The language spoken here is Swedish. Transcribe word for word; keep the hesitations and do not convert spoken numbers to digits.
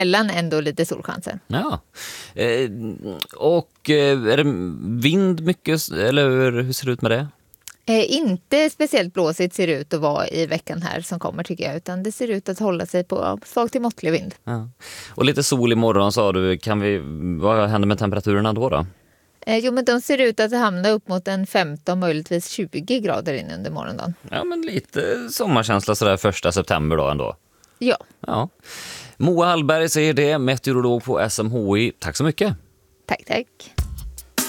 sällan ändå lite solchanser. Ja. Eh, och eh, är det vind mycket, eller hur, hur ser det ut med det? Eh, inte speciellt blåsigt ser det ut att vara i veckan här som kommer tycker jag, utan det ser ut att hålla sig på svag till måttlig vind. Ja. Och lite sol imorgon sa du, kan vi, vad händer med temperaturerna då då? Eh, jo men de ser ut att hamna upp mot en femton, möjligtvis tjugo grader in under morgondagen. Ja men lite sommarkänsla sådär första september då ändå. Ja. Ja. Moa Hallberg säger det, meteorolog på S M H I. Tack så mycket. Tack, tack.